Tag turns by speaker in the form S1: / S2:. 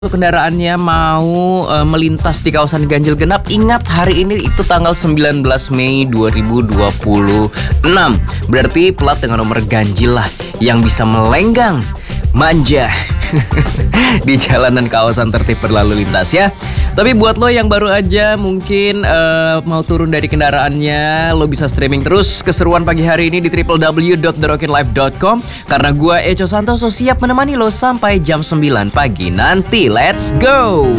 S1: Kendaraannya mau melintas di kawasan ganjil genap, ingat hari ini itu tanggal 19 Mei 2026. Berarti plat dengan nomor ganjil lah yang bisa melenggang, manja di jalanan kawasan tertib berlalu lintas ya. Tapi buat lo yang baru aja mungkin mau turun dari kendaraannya, lo bisa streaming terus keseruan pagi hari ini di www.therockinlife.com. Karena gue Echo Santoso siap menemani lo sampai jam 9 pagi nanti. Let's go!